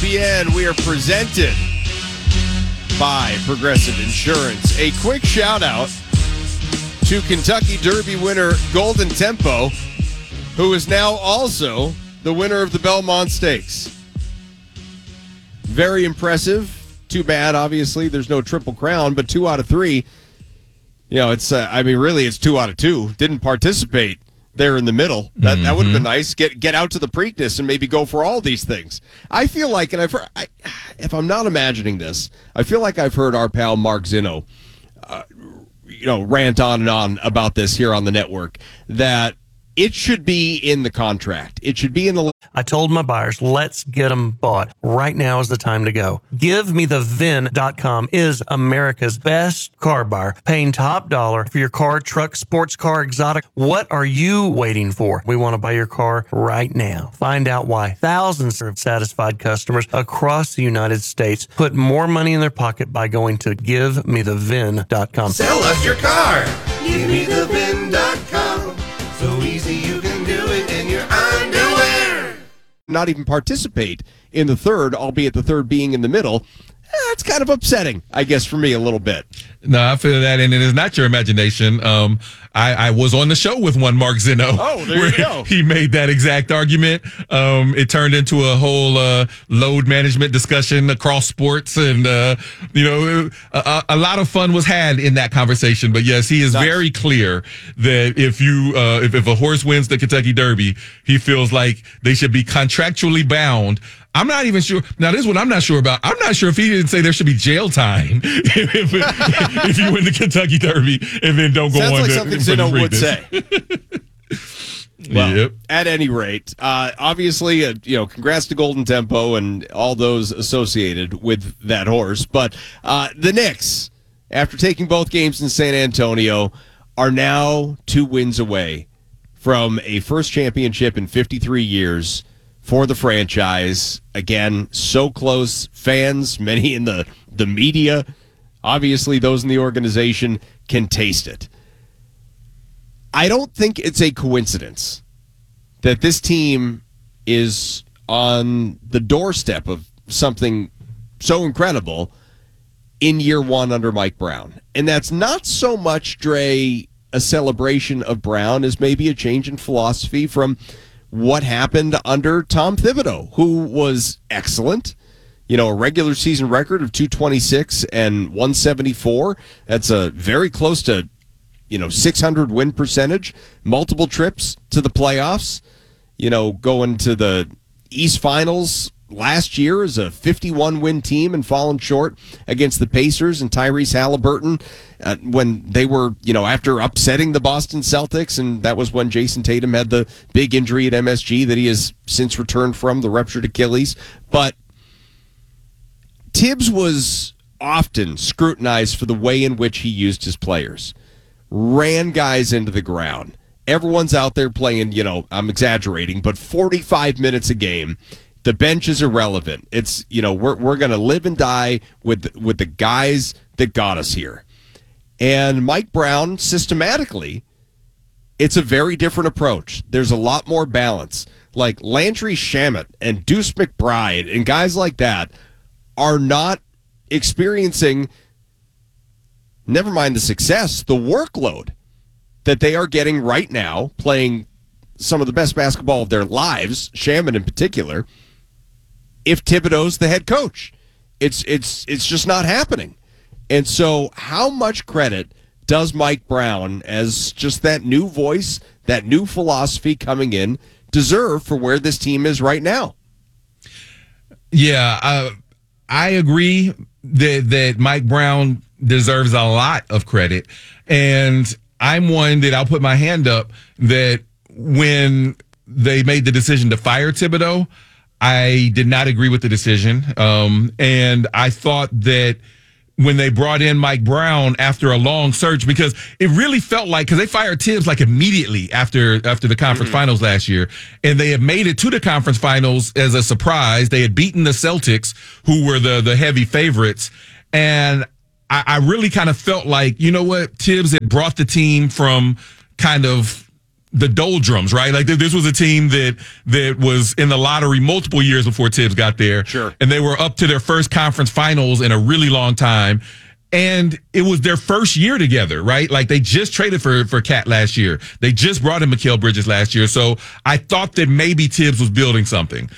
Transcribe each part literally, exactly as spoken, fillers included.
B N. We are presented by Progressive Insurance. A quick shout out to Kentucky Derby winner Golden Tempo, who is now also the winner of the Belmont Stakes. Very impressive. Too bad, obviously, there's no Triple Crown, but two out of three. You know, it's, uh, I mean, really, it's two out of two. Didn't participate there in the middle. That mm-hmm. that would have been nice. Get get out to the Preakness and maybe go for all these things. I feel like, and I've heard, I, if I'm not imagining this, I feel like I've heard our pal Mark Zinno, uh, you know, rant on and on about this here on the network, that it should be in the contract. It should be in the... I told my buyers, let's get them bought. Right now is the time to go. Give Me The V I N dot com is America's best car buyer, paying top dollar for your car, truck, sports car, exotic. What are you waiting for? We want to buy your car right now. Find out why thousands of satisfied customers across the United States put more money in their pocket by going to Give Me The V I N dot com. Sell us your car. Give Me The V I N dot com. So easy you can do it in your underwear. Not even participate in the third, albeit the third being in the middle. That's kind of upsetting, I guess, for me a little bit. No, I feel that, and it is not your imagination. Um, I, I was on the show with one Mark Zinno. Oh, there you go. He made that exact argument. Um, it turned into a whole uh, load management discussion across sports, and uh, you know, a, a lot of fun was had in that conversation. But yes, he is nice. Very clear that if you uh, if, if a horse wins the Kentucky Derby, he feels like they should be contractually bound. I'm not even sure. Now, this is what I'm not sure about. I'm not sure if he didn't say there should be jail time if, if, if you win the Kentucky Derby and then don't go Sounds on like to, something Zinno would say. Well, yep. At any rate, uh, obviously, uh, you know, congrats to Golden Tempo and all those associated with that horse. But uh, the Knicks, after taking both games in San Antonio, are now two wins away from a first championship in fifty-three years for the franchise. Again, so close. Fans, many in the, the media, obviously those in the organization can taste it. I don't think it's a coincidence that this team is on the doorstep of something so incredible in year one under Mike Brown. And that's not so much, Dre, a celebration of Brown as maybe a change in philosophy from what happened under Tom Thibodeau, who was excellent. You know, a regular season record of two twenty-six and one seventy-four. That's a very close to, you know, six hundred win percentage, multiple trips to the playoffs, you know, going to the East Finals last year as a fifty-one win team and falling short against the Pacers and Tyrese Halliburton uh, when they were, you know, after upsetting the Boston Celtics, and that was when Jason Tatum had the big injury at M S G that he has since returned from, the ruptured Achilles. But Tibbs was often scrutinized for the way in which he used his players. Ran guys into the ground. Everyone's out there playing, you know, I'm exaggerating, but forty-five minutes a game. The bench is irrelevant. It's, you know, we're we're going to live and die with with the guys that got us here. And Mike Brown, systematically, it's a very different approach. There's a lot more balance. Like Landry Shamet and Deuce McBride and guys like that are not experiencing, never mind the success, the workload that they are getting right now, playing some of the best basketball of their lives, Shamet in particular, if Thibodeau's the head coach. It's it's it's just not happening. And so how much credit does Mike Brown, as just that new voice, that new philosophy coming in, deserve for where this team is right now? Yeah, uh, I agree that, that Mike Brown deserves a lot of credit. And I'm one that I'll put my hand up that when they made the decision to fire Thibodeau, I did not agree with the decision. Um, and I thought that when they brought in Mike Brown after a long search, because it really felt like, because they fired Tibbs like immediately after after the conference mm-hmm. finals last year, and they had made it to the conference finals as a surprise. They had beaten the Celtics, who were the the heavy favorites, and I, I really kind of felt like, you know what, Tibbs had brought the team from kind of the doldrums, right? Like this was a team that that was in the lottery multiple years before Tibbs got there. Sure. And they were up to their first conference finals in a really long time. And it was their first year together, right? Like they just traded for, for Cat last year. They just brought in Mikal Bridges last year. So I thought that maybe Tibbs was building something.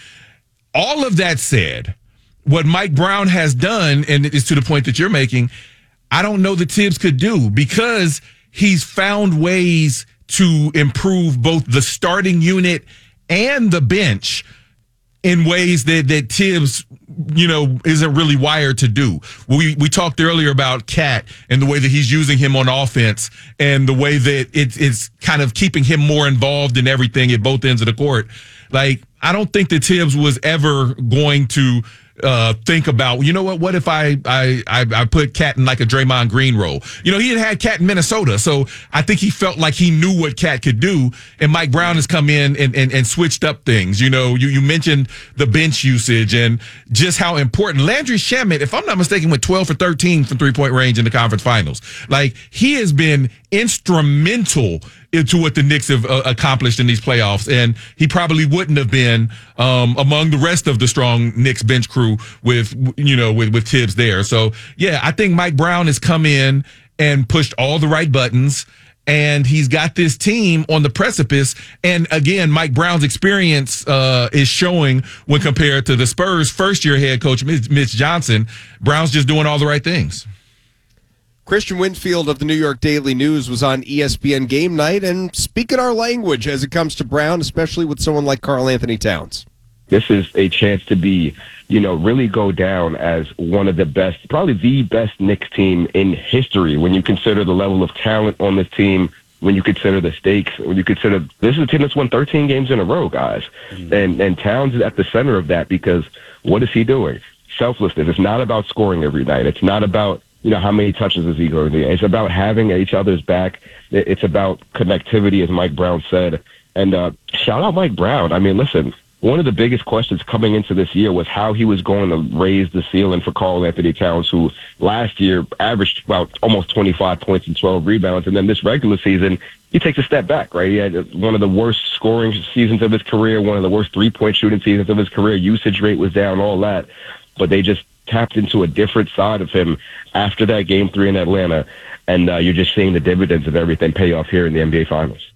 All of that said, what Mike Brown has done, and it's to the point that you're making, I don't know that Tibbs could do because he's found ways to improve both the starting unit and the bench in ways that, that Tibbs, you know, isn't really wired to do. We we talked earlier about Cat and the way that he's using him on offense and the way that it, it's kind of keeping him more involved in everything at both ends of the court. Like, I don't think that Tibbs was ever going to uh, think about, you know what, what if I, I, I, I put Cat in like a Draymond Green role? You know, he had had Cat in Minnesota, so I think he felt like he knew what Cat could do, and Mike Brown has come in and, and, and switched up things. You know, you, you mentioned the bench usage and just how important. Landry Shamet, if I'm not mistaken, went twelve for thirteen from three-point range in the conference finals. Like, he has been instrumental into what the Knicks have uh, accomplished in these playoffs, and he probably wouldn't have been um, among the rest of the strong Knicks bench crew with, you know, with, with Tibbs there. So, yeah, I think Mike Brown has come in and pushed all the right buttons, and he's got this team on the precipice. And again, Mike Brown's experience uh, is showing when compared to the Spurs' first-year head coach, Mitch Johnson. Brown's just doing all the right things. Christian Winfield of the New York Daily News was on E S P N Game Night and speaking our language as it comes to Brown, especially with someone like Karl Anthony Towns. This is a chance to be, you know, really go down as one of the best, probably the best Knicks team in history when you consider the level of talent on this team, when you consider the stakes, when you consider this is a team that's won thirteen games in a row, guys. Mm-hmm. And and Towns is at the center of that because what is he doing? Selflessness. It's not about scoring every night. It's not about, you know, how many touches is he going to get? It's about having each other's back. It's about connectivity, as Mike Brown said. And uh, shout out Mike Brown. I mean, listen, one of the biggest questions coming into this year was how he was going to raise the ceiling for Karl Anthony Towns, who last year averaged about almost twenty-five points and twelve rebounds. And then this regular season, he takes a step back, right? He had one of the worst scoring seasons of his career, one of the worst three-point shooting seasons of his career. Usage rate was down, all that. But they just tapped into a different side of him after that game three in Atlanta. And uh, you're just seeing the dividends of everything pay off here in the N B A Finals.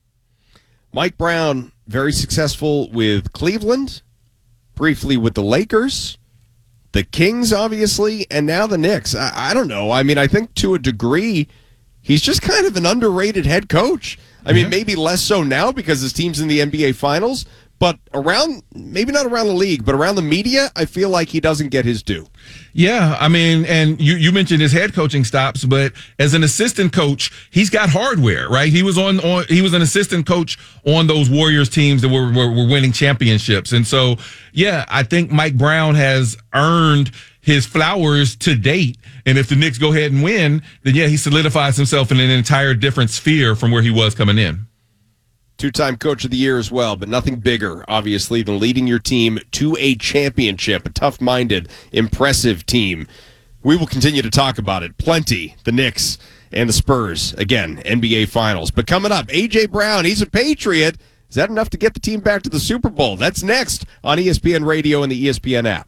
Mike Brown, very successful with Cleveland, briefly with the Lakers, the Kings, obviously, and now the Knicks. I, I don't know. I mean, I think to a degree, he's just kind of an underrated head coach. I mean, mm-hmm. maybe less so now because his team's in the N B A Finals, but around, maybe not around the league, but around the media, I feel like he doesn't get his due. Yeah, I mean, and you, you mentioned his head coaching stops, but as an assistant coach, he's got hardware, right? He was on, on he was an assistant coach on those Warriors teams that were, were, were winning championships. And so, yeah, I think Mike Brown has earned his flowers to date. And if the Knicks go ahead and win, then yeah, he solidifies himself in an entire different sphere from where he was coming in. Two-time Coach of the Year as well, but nothing bigger, obviously, than leading your team to a championship, a tough-minded, impressive team. We will continue to talk about it plenty, the Knicks and the Spurs, again, N B A Finals. But coming up, A J. Brown, he's a Patriot. Is that enough to get the team back to the Super Bowl? That's next on E S P N Radio and the E S P N app.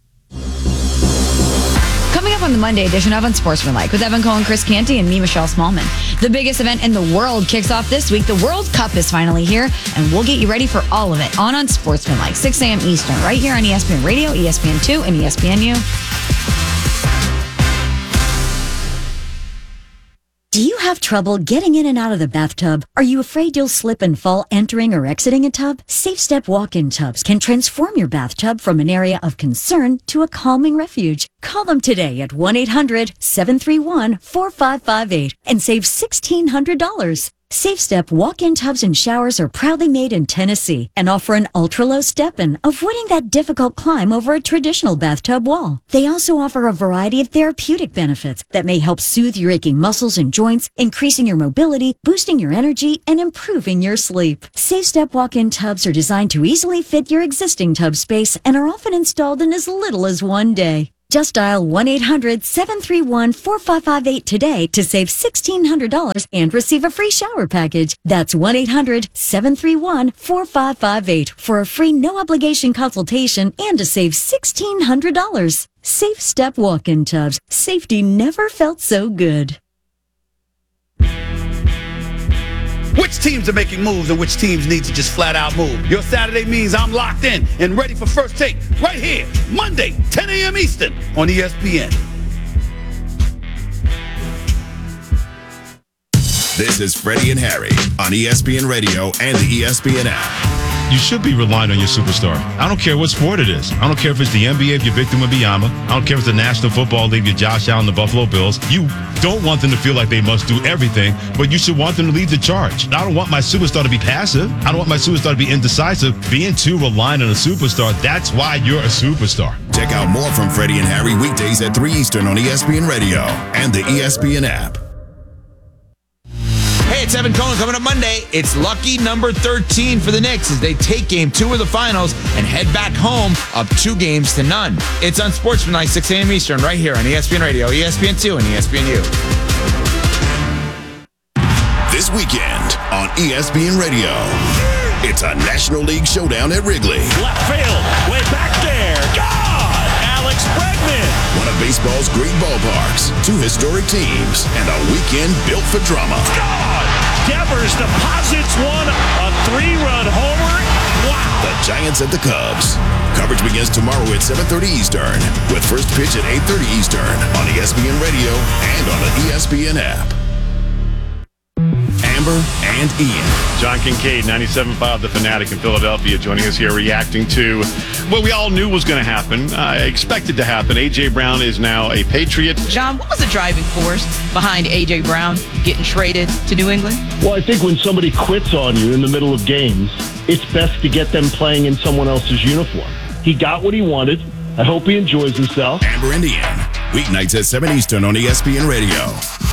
Coming up on the Monday edition of Unsportsmanlike with Evan Cohen, Chris Canty, and me, Michelle Smallman. The biggest event in the world kicks off this week. The World Cup is finally here, and we'll get you ready for all of it on Unsportsmanlike, six a.m. Eastern, right here on E S P N Radio, E S P N two, and E S P N U. Do you have trouble getting in and out of the bathtub? Are you afraid you'll slip and fall entering or exiting a tub? Safe Step walk-in tubs can transform your bathtub from an area of concern to a calming refuge. Call them today at one eight hundred seven three one four five five eight and save sixteen hundred dollars. Safe Step walk-in tubs and showers are proudly made in Tennessee and offer an ultra-low step-in, avoiding that difficult climb over a traditional bathtub wall. They also offer a variety of therapeutic benefits that may help soothe your aching muscles and joints, increasing your mobility, boosting your energy, and improving your sleep. Safe Step walk-in tubs are designed to easily fit your existing tub space and are often installed in as little as one day. Just dial one eight hundred seven three one four five five eight today to save sixteen hundred dollars and receive a free shower package. That's one eight hundred seven three one four five five eight for a free no-obligation consultation and to save sixteen hundred dollars. Safe Step Walk-In Tubs. Safety never felt so good. Which teams are making moves and which teams need to just flat out move? Your Saturday means I'm locked in and ready for First Take right here, Monday, ten a.m. Eastern on E S P N. This is Freddie and Harry on E S P N Radio and the E S P N app. You should be relying on your superstar. I don't care what sport it is. I don't care if it's the N B A, if you're Victor Wembanyama. I don't care if it's the National Football League, you're Josh Allen, the Buffalo Bills. You don't want them to feel like they must do everything, but you should want them to lead the charge. I don't want my superstar to be passive. I don't want my superstar to be indecisive. Being too reliant on a superstar, that's why you're a superstar. Check out more from Freddie and Harry weekdays at three Eastern on E S P N Radio and the E S P N app. Hey, it's Evan Cohen coming up Monday. It's lucky number thirteen for the Knicks as they take game two of the finals and head back home up two games to none. It's on Sportsmanlike, six a.m. Eastern, right here on E S P N Radio, E S P N two, and E S P N U. This weekend on E S P N Radio, it's a National League showdown at Wrigley. Left field, way back there. God! Alex Bregman. One of baseball's great ballparks, two historic teams, and a weekend built for drama. God! Devers deposits one, a three-run homer. Wow! The Giants at the Cubs. Coverage begins tomorrow at seven thirty Eastern, with first pitch at eight thirty Eastern on E S P N Radio and on the E S P N app. Amber and Ian. John Kincaid, ninety-seven point five The Fanatic in Philadelphia, joining us here reacting to what we all knew was going to happen. I uh, expected to happen. A J. Brown is now a Patriot. John, what was the driving force behind A J. Brown getting traded to New England? Well, I think when somebody quits on you in the middle of games, it's best to get them playing in someone else's uniform. He got what he wanted. I hope he enjoys himself. Amber and Ian, weeknights at seven Eastern on E S P N Radio.